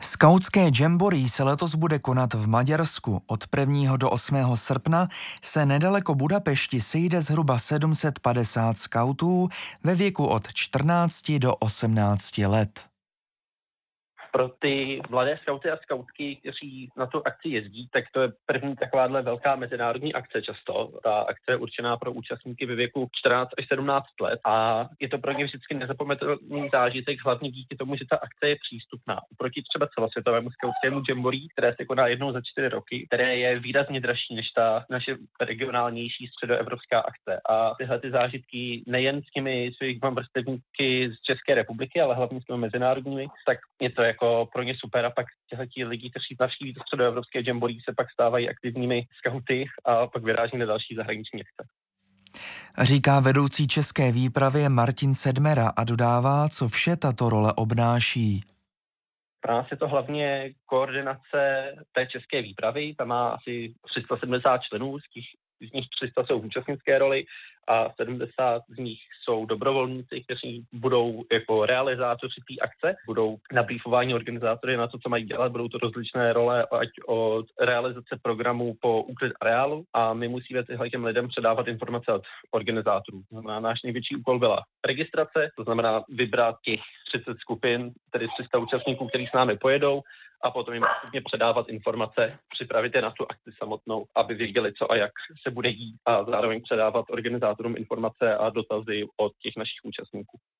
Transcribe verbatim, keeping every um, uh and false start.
Skautské jamboree se letos bude konat v Maďarsku. Od prvního do osmého srpna se nedaleko Budapešti sejde zhruba sedm set padesát skautů ve věku od čtrnácti do osmnácti let. Pro ty mladé skauty a skautky, kteří na tu akci jezdí, tak to je první takováhle velká mezinárodní akce často. Ta akce je určená pro účastníky ve věku čtrnáct až sedmnáct let a je to pro ně vždycky nezapomenutelný zážitek, hlavně díky tomu, že ta akce je přístupná. Oproti třeba celosvětovému skautskému jamboree, které se koná jednou za čtyři roky, které je výrazně dražší než ta naše regionálnější středoevropská akce. A tyhle ty zážitky nejen s těmi svými vrstevníky z České republiky, ale hlavně s těmi mezinárodními, tak je to jako pro ně super a pak těhleti lidi, kteří navštíví to středoevropské jamboree, se pak stávají aktivními skauty a pak vyráží na další zahraniční akce. Říká vedoucí české výpravy Martin Sedmera a dodává, co vše tato role obnáší. Pro nás je to hlavně koordinace té české výpravy, ta má asi tři sta sedmdesát členů, z, těch, z nich tři sta jsou v účastnické roli a sedmdesát z nich jsou dobrovolníci, kteří budou jako realizátoři té akce, budou nabrýfováni organizátory na to, co mají dělat, budou to rozličné role, ať od realizace programu po úklid areálu a my musíme tyhle těm lidem předávat informace od organizátorů. Znamená, náš největší úkol byla registrace, to znamená vybrat těch třicet skupin, tedy tři sta účastníků, kteří s námi pojedou, a potom jim postupně předávat informace, připravit je na tu akci samotnou, aby věděli, co a jak se bude dít a zároveň předávat organizátorům informace a dotazy od těch našich účastníků.